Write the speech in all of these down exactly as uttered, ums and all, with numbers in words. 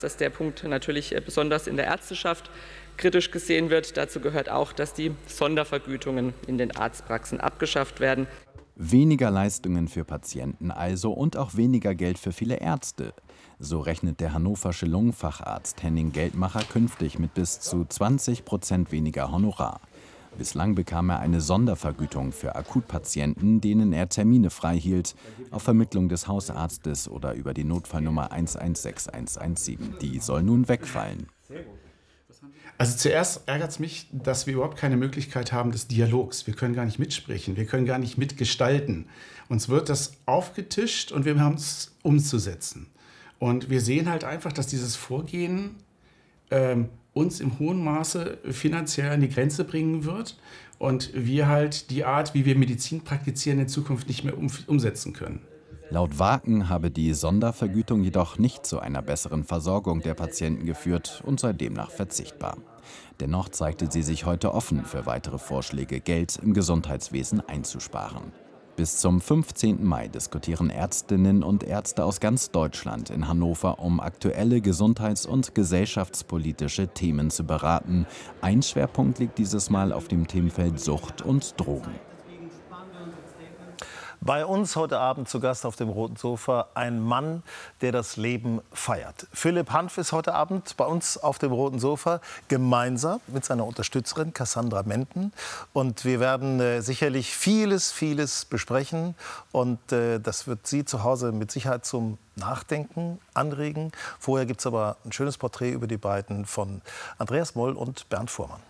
Dass der Punkt natürlich besonders in der Ärzteschaft kritisch gesehen wird. Dazu gehört auch, dass die Sondervergütungen in den Arztpraxen abgeschafft werden. Weniger Leistungen für Patienten also und auch weniger Geld für viele Ärzte. So rechnet der hannoversche Lungenfacharzt Henning Geldmacher künftig mit bis zu zwanzig Prozent weniger Honorar. Bislang bekam er eine Sondervergütung für Akutpatienten, denen er Termine freihielt, auf Vermittlung des Hausarztes oder über die Notfallnummer eins eins sechs eins eins sieben. Die soll nun wegfallen. Also zuerst ärgert es mich, dass wir überhaupt keine Möglichkeit haben des Dialogs. Wir können gar nicht mitsprechen, wir können gar nicht mitgestalten. Uns wird das aufgetischt und wir haben es umzusetzen. Und wir sehen halt einfach, dass dieses Vorgehen ähm, uns im hohen Maße finanziell an die Grenze bringen wird und wir halt die Art, wie wir Medizin praktizieren, in Zukunft nicht mehr um, umsetzen können. Laut Waken habe die Sondervergütung jedoch nicht zu einer besseren Versorgung der Patienten geführt und sei demnach verzichtbar. Dennoch zeigte sie sich heute offen für weitere Vorschläge, Geld im Gesundheitswesen einzusparen. Bis zum fünfzehnten Mai diskutieren Ärztinnen und Ärzte aus ganz Deutschland in Hannover, um aktuelle gesundheits- und gesellschaftspolitische Themen zu beraten. Ein Schwerpunkt liegt dieses Mal auf dem Themenfeld Sucht und Drogen. Bei uns heute Abend zu Gast auf dem roten Sofa ein Mann, der das Leben feiert. Philipp Hanf ist heute Abend bei uns auf dem roten Sofa, gemeinsam mit seiner Unterstützerin Cassandra Menten. Und wir werden äh, sicherlich vieles, vieles besprechen. Und äh, das wird Sie zu Hause mit Sicherheit zum Nachdenken anregen. Vorher gibt es aber ein schönes Porträt über die beiden von Andreas Moll und Bernd Fuhrmann.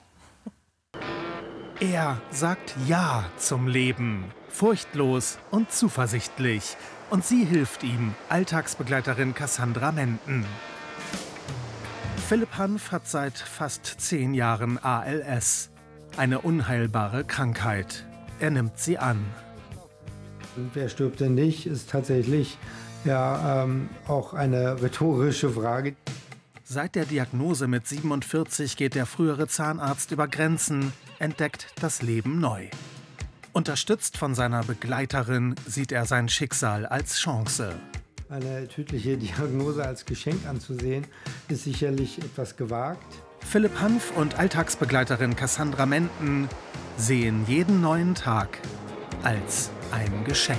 Er sagt Ja zum Leben, furchtlos und zuversichtlich. Und sie hilft ihm, Alltagsbegleiterin Cassandra Menten. Philipp Hanf hat seit fast zehn Jahren A L S, eine unheilbare Krankheit. Er nimmt sie an. Wer stirbt denn nicht, ist tatsächlich ja, ähm, auch eine rhetorische Frage. Seit der Diagnose mit siebenundvierzig geht der frühere Zahnarzt über Grenzen, entdeckt das Leben neu. Unterstützt von seiner Begleiterin sieht er sein Schicksal als Chance. Eine tödliche Diagnose als Geschenk anzusehen, ist sicherlich etwas gewagt. Philipp Hanf und Alltagsbegleiterin Cassandra Menten sehen jeden neuen Tag als ein Geschenk.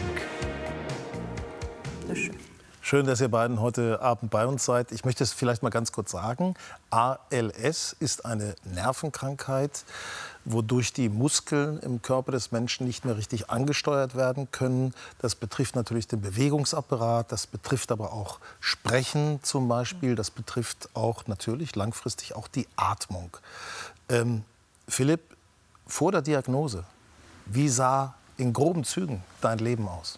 Das ist schön. Schön, dass ihr beiden heute Abend bei uns seid. Ich möchte es vielleicht mal ganz kurz sagen. A L S ist eine Nervenkrankheit, wodurch die Muskeln im Körper des Menschen nicht mehr richtig angesteuert werden können. Das betrifft natürlich den Bewegungsapparat, das betrifft aber auch Sprechen zum Beispiel. Das betrifft auch natürlich langfristig auch die Atmung. Ähm, Philipp, vor der Diagnose, wie sah in groben Zügen dein Leben aus?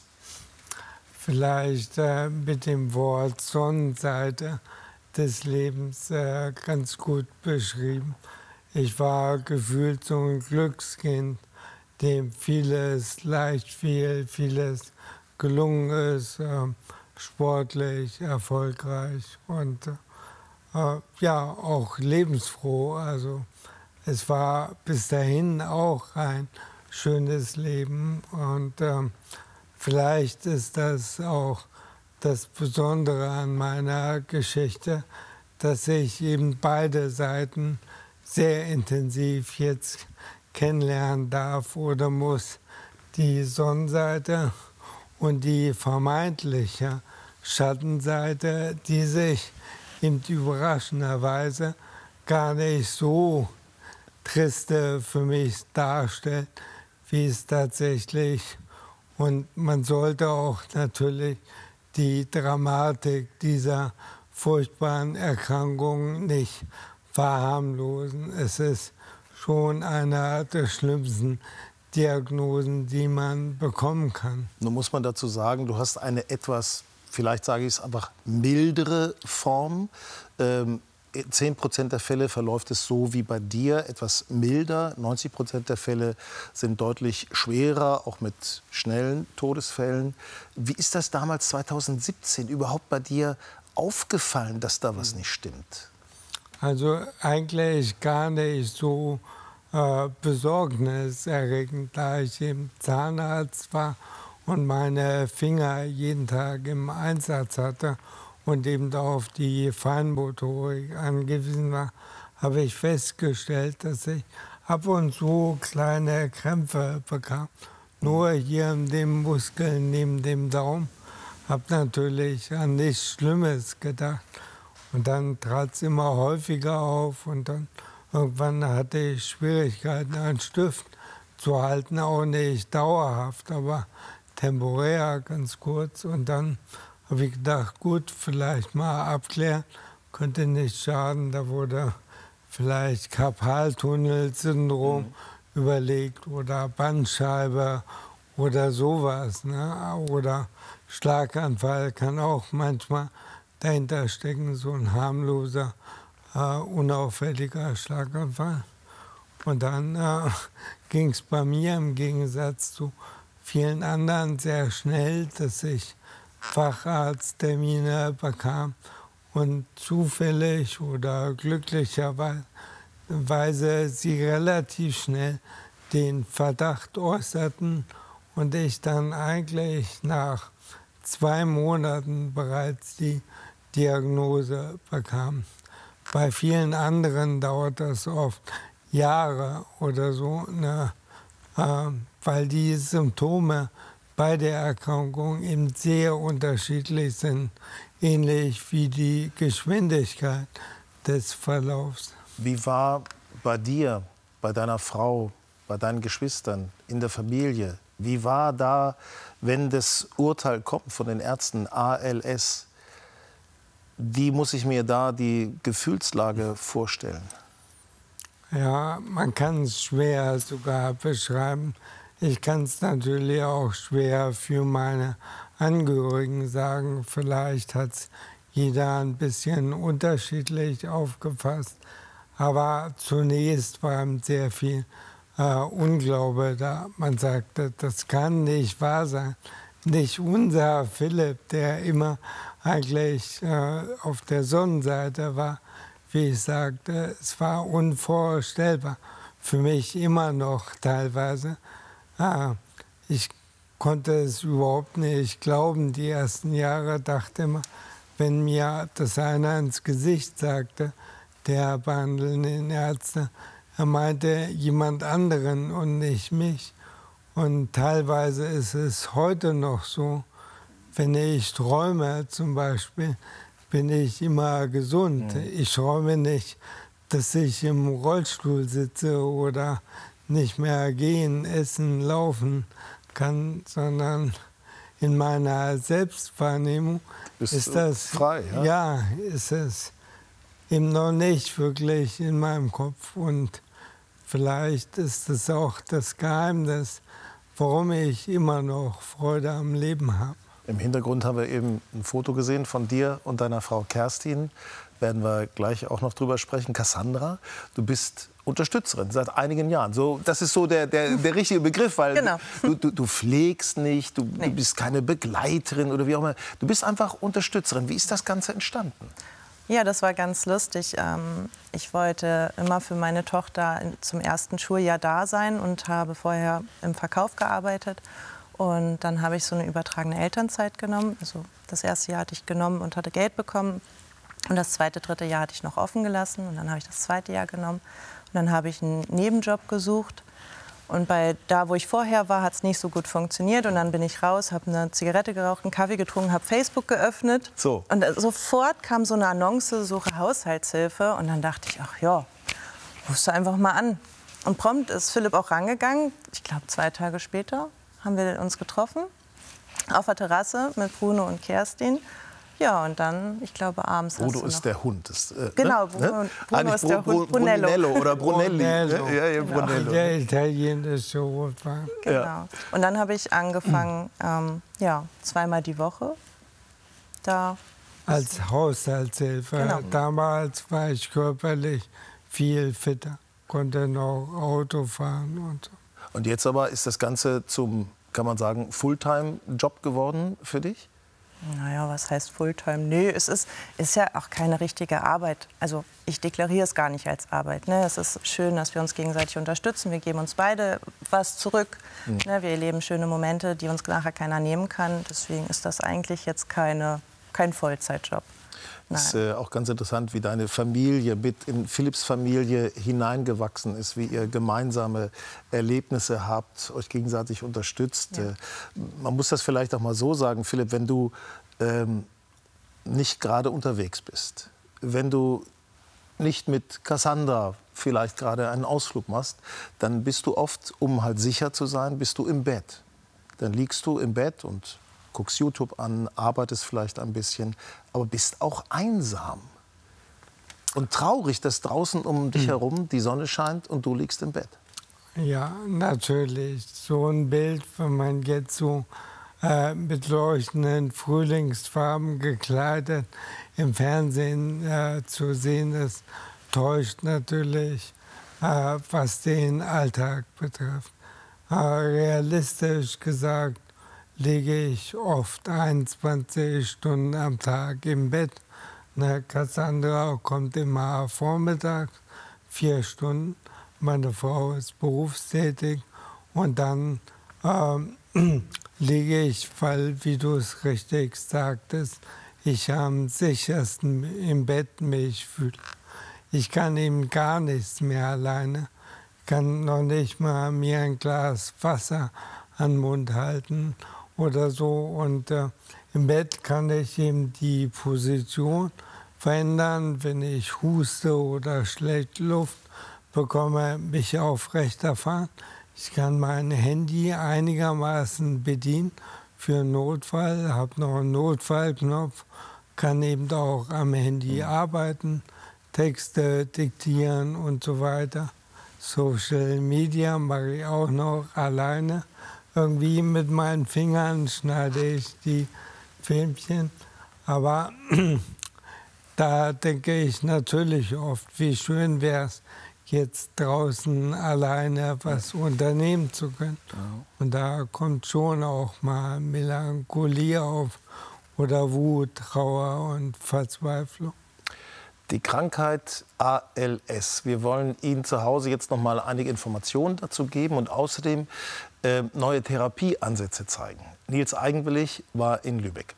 Vielleicht äh, mit dem Wort Sonnenseite des Lebens äh, ganz gut beschrieben. Ich war gefühlt so ein Glückskind, dem vieles leicht fiel, vieles gelungen ist, äh, sportlich, erfolgreich und äh, ja, auch lebensfroh. Also es war bis dahin auch ein schönes Leben und äh, vielleicht ist das auch das Besondere an meiner Geschichte, dass ich eben beide Seiten sehr intensiv jetzt kennenlernen darf oder muss. Die Sonnenseite und die vermeintliche Schattenseite, die sich eben überraschenderweise gar nicht so triste für mich darstellt, wie es tatsächlich ist. Und man sollte auch natürlich die Dramatik dieser furchtbaren Erkrankung nicht verharmlosen. Es ist schon eine der schlimmsten Diagnosen, die man bekommen kann. Nun muss man dazu sagen, du hast eine etwas, vielleicht sage ich es einfach, mildere Form. Ähm, zehn Prozent der Fälle verläuft es so wie bei dir, etwas milder. neunzig Prozent der Fälle sind deutlich schwerer, auch mit schnellen Todesfällen. Wie ist das damals zweitausendsiebzehn überhaupt bei dir aufgefallen, dass da was nicht stimmt? Also eigentlich gar nicht so äh, besorgniserregend, da ich eben Zahnarzt war und meine Finger jeden Tag im Einsatz hatte und eben auf die Feinmotorik angewiesen war, habe ich festgestellt, dass ich ab und zu kleine Krämpfe bekam. Nur hier in dem Muskel neben dem Daumen. Habe natürlich an nichts Schlimmes gedacht. Und dann trat es immer häufiger auf und dann irgendwann hatte ich Schwierigkeiten, einen Stift zu halten, auch nicht dauerhaft, aber temporär, ganz kurz. Und dann habe ich gedacht, gut, vielleicht mal abklären, könnte nicht schaden. Da wurde vielleicht Karpaltunnelsyndrom mhm. überlegt oder Bandscheibe oder sowas. Ne? Oder Schlaganfall kann auch manchmal dahinter stecken, so ein harmloser, äh, unauffälliger Schlaganfall. Und dann äh, ging es bei mir im Gegensatz zu vielen anderen sehr schnell, dass ich Facharzttermine bekam und zufällig oder glücklicherweise sie relativ schnell den Verdacht äußerten und ich dann eigentlich nach zwei Monaten bereits die Diagnose bekam. Bei vielen anderen dauert das oft Jahre oder so, ne, äh, weil die Symptome bei der Erkrankung eben sehr unterschiedlich sind, ähnlich wie die Geschwindigkeit des Verlaufs. Wie war bei dir, bei deiner Frau, bei deinen Geschwistern, in der Familie, wie war da, wenn das Urteil kommt von den Ärzten, A L S, wie muss ich mir da die Gefühlslage vorstellen? Ja, man kann es schwer sogar beschreiben. Ich kann es natürlich auch schwer für meine Angehörigen sagen. Vielleicht hat es jeder ein bisschen unterschiedlich aufgefasst. Aber zunächst war sehr viel äh, Unglaube da. Man sagte, das kann nicht wahr sein. Nicht unser Philipp, der immer eigentlich äh, auf der Sonnenseite war, wie ich sagte. Es war unvorstellbar. Für mich immer noch teilweise. Ah, ich konnte es überhaupt nicht glauben. Die ersten Jahre dachte immer, wenn mir das einer ins Gesicht sagte, der behandelnden Ärzte, er meinte jemand anderen und nicht mich. Und teilweise ist es heute noch so, wenn ich träume zum Beispiel, bin ich immer gesund. Mhm. Ich träume nicht, dass ich im Rollstuhl sitze oder nicht mehr gehen, essen, laufen kann, sondern in meiner Selbstwahrnehmung Bist ist das frei. Ja? Ja, ist es eben noch nicht wirklich in meinem Kopf. Und vielleicht ist es auch das Geheimnis, warum ich immer noch Freude am Leben habe. Im Hintergrund haben wir eben ein Foto gesehen von dir und deiner Frau Kerstin. Werden wir gleich auch noch drüber sprechen. Cassandra, du bist Unterstützerin seit einigen Jahren. So, das ist so der, der, der richtige Begriff, weil genau. du, du, du pflegst nicht, du, nee. du bist keine Begleiterin oder wie auch immer. Du bist einfach Unterstützerin. Wie ist das Ganze entstanden? Ja, das war ganz lustig. Ich wollte immer für meine Tochter zum ersten Schuljahr da sein und habe vorher im Verkauf gearbeitet. Und dann habe ich so eine übertragene Elternzeit genommen. Also das erste Jahr hatte ich genommen und hatte Geld bekommen. Und das zweite, dritte Jahr hatte ich noch offen gelassen. Und dann habe ich das zweite Jahr genommen. Und dann habe ich einen Nebenjob gesucht. Und bei da, wo ich vorher war, hat es nicht so gut funktioniert. Und dann bin ich raus, habe eine Zigarette geraucht, einen Kaffee getrunken, habe Facebook geöffnet. So. Und sofort kam so eine Annonce, suche Haushaltshilfe. Und dann dachte ich, ach ja, rufst du einfach mal an. Und prompt ist Philipp auch rangegangen. Ich glaube, zwei Tage später haben wir uns getroffen. Auf der Terrasse mit Bruno und Kerstin. Ja, und dann, ich glaube, abends Bruno hast du ist noch der Hund. Ist, äh, genau, ne? Bruno, Bruno Eigentlich ist der Bru Hund. Brunello. Brunello oder Brunelli. Brunello. Ja, ja, Genau. Brunello. Der italienische Rotwein. Genau. Ja. Und dann habe ich angefangen, ähm, ja, zweimal die Woche da. Als Haushaltshilfe. Genau. Damals war ich körperlich viel fitter, konnte noch Auto fahren und so. Und jetzt aber ist das Ganze zum, kann man sagen, Fulltime-Job geworden für dich? Naja, was heißt Fulltime? Nö, es ist, ist ja auch keine richtige Arbeit. Also ich deklariere es gar nicht als Arbeit. Ne? Es ist schön, dass wir uns gegenseitig unterstützen. Wir geben uns beide was zurück. Mhm. Ne? Wir erleben schöne Momente, die uns nachher keiner nehmen kann. Deswegen ist das eigentlich jetzt keine, kein Vollzeitjob. Es ist äh, auch ganz interessant, wie deine Familie mit in Philipps Familie hineingewachsen ist, wie ihr gemeinsame Erlebnisse habt, euch gegenseitig unterstützt. Ja. Äh, man muss das vielleicht auch mal so sagen, Philipp, wenn du ähm, nicht gerade unterwegs bist, wenn du nicht mit Cassandra vielleicht gerade einen Ausflug machst, dann bist du oft, um halt sicher zu sein, bist du im Bett. Dann liegst du im Bett und guckst YouTube an, arbeitest vielleicht ein bisschen, aber bist auch einsam. Und traurig, dass draußen um dich herum die Sonne scheint und du liegst im Bett. Ja, natürlich. So ein Bild, wenn man jetzt so äh, mit leuchtenden Frühlingsfarben gekleidet im Fernsehen äh, zu sehen ist, täuscht natürlich, äh, was den Alltag betrifft. Äh, realistisch gesagt liege ich oft einundzwanzig Stunden am Tag im Bett. Ne, Cassandra kommt immer vormittags, vier Stunden. Meine Frau ist berufstätig. Und dann ähm, liege ich, weil, wie du es richtig sagtest, ich am sichersten im Bett mich fühle. Ich kann eben gar nichts mehr alleine. Ich kann noch nicht mal mir ein Glas Wasser an den Mund halten oder so. Und äh, im Bett kann ich eben die Position verändern. Wenn ich huste oder schlecht Luft bekomme, mich aufrechter fahren. Ich kann mein Handy einigermaßen bedienen für einen Notfall, habe noch einen Notfallknopf, kann eben auch am Handy arbeiten, Texte diktieren und so weiter. Social Media mache ich auch noch alleine. Irgendwie mit meinen Fingern schneide ich die Filmchen. Aber da denke ich natürlich oft, wie schön wäre es, jetzt draußen alleine was unternehmen zu können. Und da kommt schon auch mal Melancholie auf oder Wut, Trauer und Verzweiflung. Die Krankheit A L S. Wir wollen Ihnen zu Hause jetzt noch mal einige Informationen dazu geben und außerdem äh, neue Therapieansätze zeigen. Nils Eigenwillig war in Lübeck.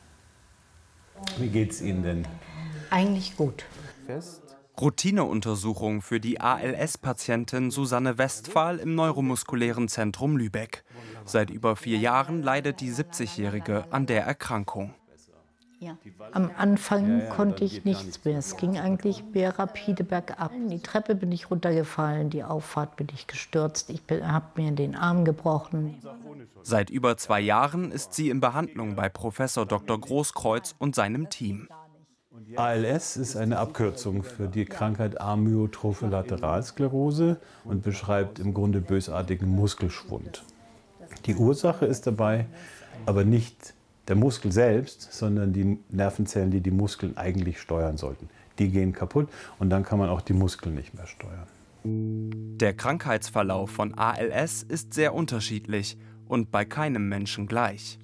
Wie geht's Ihnen denn? Eigentlich gut. Fest? Routineuntersuchung für die A L S-Patientin Susanne Westphal im Neuromuskulären Zentrum Lübeck. Seit über vier Jahren leidet die siebzigjährige an der Erkrankung. Ja. Am Anfang ja, ja, konnte ich nichts mehr. Es ging eigentlich mehr rapide bergab. Die Treppe bin ich runtergefallen, die Auffahrt bin ich gestürzt. Ich habe mir den Arm gebrochen. Seit über zwei Jahren ist sie in Behandlung bei Professor Doktor Großkreuz und seinem Team. A L S ist eine Abkürzung für die Krankheit Amyotrophe Lateralsklerose und beschreibt im Grunde bösartigen Muskelschwund. Die Ursache ist dabei aber nicht der Muskel selbst, sondern die Nervenzellen, die die Muskeln eigentlich steuern sollten. Die gehen kaputt und dann kann man auch die Muskeln nicht mehr steuern. Der Krankheitsverlauf von A L S ist sehr unterschiedlich und bei keinem Menschen gleich.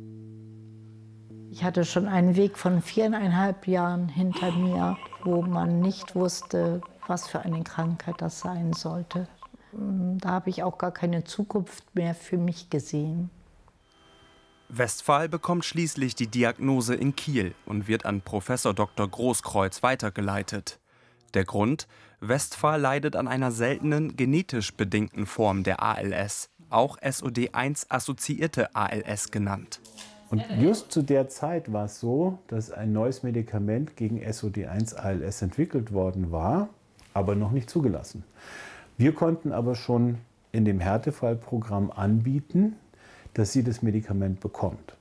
Ich hatte schon einen Weg von viereinhalb Jahren hinter mir, wo man nicht wusste, was für eine Krankheit das sein sollte. Da habe ich auch gar keine Zukunft mehr für mich gesehen. Westphal bekommt schließlich die Diagnose in Kiel und wird an Professor Doktor Großkreuz weitergeleitet. Der Grund? Westphal leidet an einer seltenen, genetisch bedingten Form der A L S, auch S O D eins assoziierte A L S genannt. Und just zu der Zeit war es so, dass ein neues Medikament gegen S O D eins A L S entwickelt worden war, aber noch nicht zugelassen. Wir konnten aber schon in dem Härtefallprogramm anbieten, dass sie das Medikament bekommt.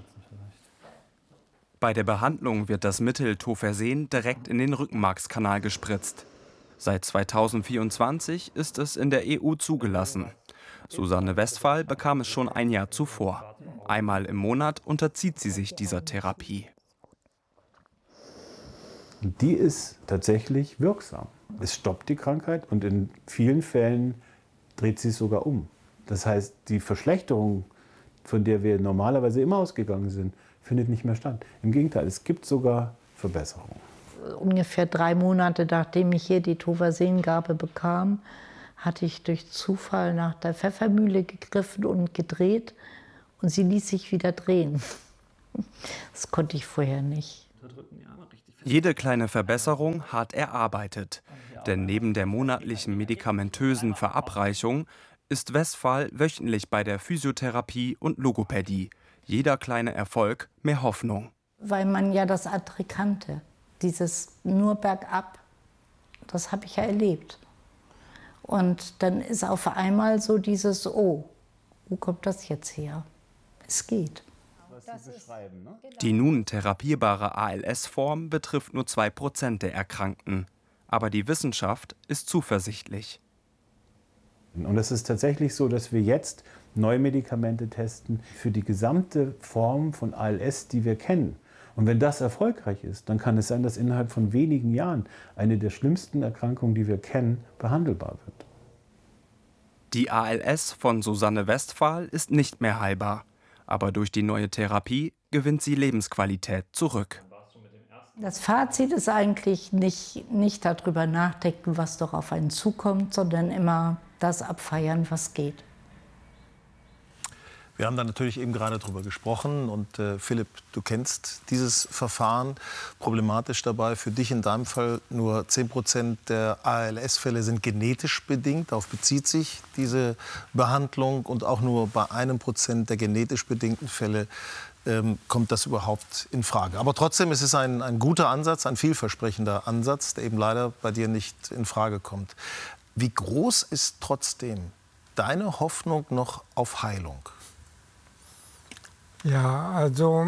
Bei der Behandlung wird das Mittel Tofersen direkt in den Rückenmarkskanal gespritzt. Seit zweitausendvierundzwanzig ist es in der E U zugelassen. Susanne Westphal bekam es schon ein Jahr zuvor. Einmal im Monat unterzieht sie sich dieser Therapie. Und die ist tatsächlich wirksam. Es stoppt die Krankheit und in vielen Fällen dreht sie es sogar um. Das heißt, die Verschlechterung, von der wir normalerweise immer ausgegangen sind, findet nicht mehr statt. Im Gegenteil, es gibt sogar Verbesserungen. Ungefähr drei Monate, nachdem ich hier die Tofersengabe bekam, hatte ich durch Zufall nach der Pfeffermühle gegriffen und gedreht. Und sie ließ sich wieder drehen. Das konnte ich vorher nicht. Jede kleine Verbesserung hart erarbeitet. Denn neben der monatlichen medikamentösen Verabreichung ist Westphal wöchentlich bei der Physiotherapie und Logopädie. Jeder kleine Erfolg mehr Hoffnung. Weil man ja das andere kannte, dieses nur bergab, das habe ich ja erlebt. Und dann ist auf einmal so dieses, oh, wo kommt das jetzt her? Es geht. Die nun therapierbare A L S-Form betrifft nur zwei Prozent der Erkrankten. Aber die Wissenschaft ist zuversichtlich. Und es ist tatsächlich so, dass wir jetzt neue Medikamente testen für die gesamte Form von A L S, die wir kennen. Und wenn das erfolgreich ist, dann kann es sein, dass innerhalb von wenigen Jahren eine der schlimmsten Erkrankungen, die wir kennen, behandelbar wird. Die A L S von Susanne Westphal ist nicht mehr heilbar. Aber durch die neue Therapie gewinnt sie Lebensqualität zurück. Das Fazit ist eigentlich nicht, nicht darüber nachdenken, was doch auf einen zukommt, sondern immer das abfeiern, was geht. Wir haben da natürlich eben gerade drüber gesprochen und äh, Philipp, du kennst dieses Verfahren. Problematisch dabei für dich in deinem Fall, nur zehn Prozent der A L S-Fälle sind genetisch bedingt. Darauf bezieht sich diese Behandlung und auch nur bei einem Prozent der genetisch bedingten Fälle ähm, kommt das überhaupt in Frage. Aber trotzdem ist es ein, ein guter Ansatz, ein vielversprechender Ansatz, der eben leider bei dir nicht in Frage kommt. Wie groß ist trotzdem deine Hoffnung noch auf Heilung? Ja, also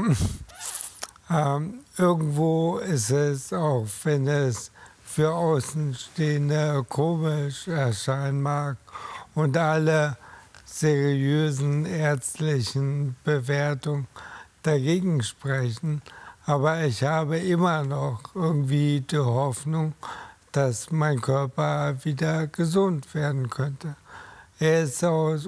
ähm, irgendwo ist es, auch wenn es für Außenstehende komisch erscheinen mag und alle seriösen ärztlichen Bewertungen dagegen sprechen, aber ich habe immer noch irgendwie die Hoffnung, dass mein Körper wieder gesund werden könnte. Er ist aus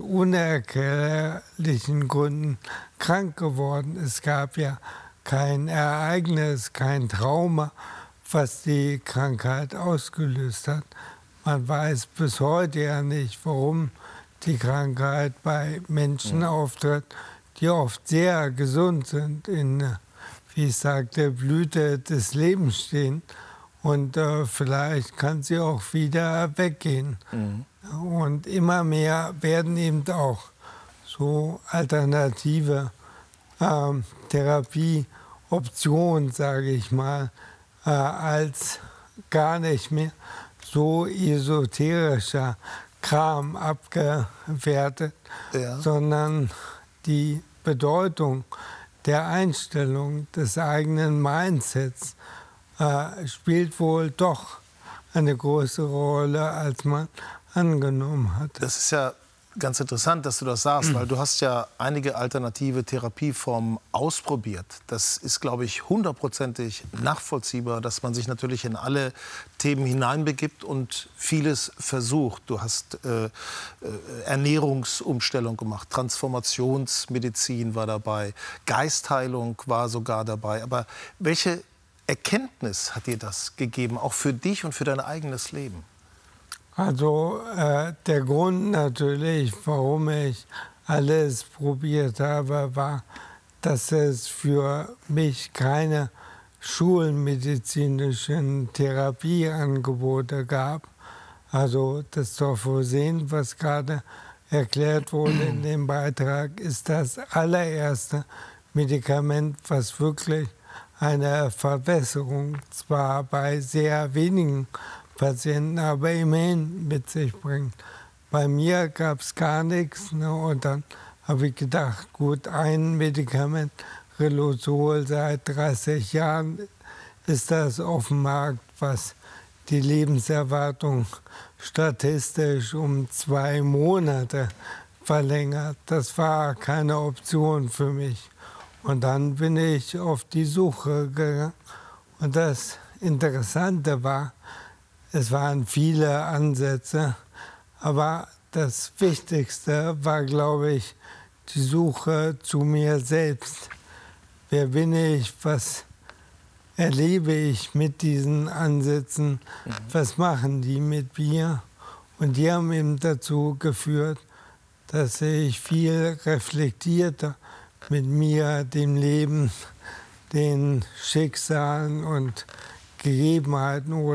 unerklärlichen Gründen krank geworden. Es gab ja kein Ereignis, kein Trauma, was die Krankheit ausgelöst hat. Man weiß bis heute ja nicht, warum die Krankheit bei Menschen ja. auftritt, die oft sehr gesund sind, in, wie ich sagte, Blüte des Lebens stehen. Und äh, vielleicht kann sie auch wieder weggehen. Mhm. Und immer mehr werden eben auch so alternative ähm, Therapieoptionen, sage ich mal, äh, als gar nicht mehr so esoterischer Kram abgewertet, ja. sondern die Bedeutung der Einstellung des eigenen Mindsets äh, spielt wohl doch eine größere Rolle, als man angenommen hat. Das ist ja ganz interessant, dass du das sagst, weil du hast ja einige alternative Therapieformen ausprobiert. Das ist, glaube ich, hundertprozentig nachvollziehbar, dass man sich natürlich in alle Themen hineinbegibt und vieles versucht. Du hast äh, Ernährungsumstellung gemacht, Transformationsmedizin war dabei, Geistheilung war sogar dabei. Aber welche Erkenntnis hat dir das gegeben, auch für dich und für dein eigenes Leben? Also äh, der Grund natürlich, warum ich alles probiert habe, war, dass es für mich keine schulmedizinischen Therapieangebote gab. Also das Dorfosen, was gerade erklärt wurde in dem Beitrag, ist das allererste Medikament, was wirklich eine Verbesserung zwar bei sehr wenigen Patienten, aber immerhin mit sich bringt. Bei mir gab es gar nichts. Ne? Und dann habe ich gedacht, gut, ein Medikament, Riluzol, seit dreißig Jahren ist das auf dem Markt, was die Lebenserwartung statistisch um zwei Monate verlängert. Das war keine Option für mich. Und dann bin ich auf die Suche gegangen. Und das Interessante war, es waren viele Ansätze, aber das Wichtigste war, glaube ich, die Suche zu mir selbst. Wer bin ich? Was erlebe ich mit diesen Ansätzen? Was machen die mit mir? Und die haben eben dazu geführt, dass ich viel reflektierter mit mir, dem Leben, den Schicksalen und Gegebenheiten oder